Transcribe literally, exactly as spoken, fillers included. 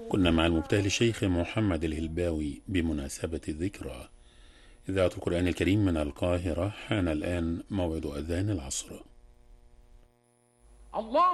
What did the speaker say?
كنا مع المبتهل الشيخ محمد الهلباوي بمناسبة الذكرى. إذاعة القرآن الكريم من القاهرة، حان الآن موعد أذان العصر. الله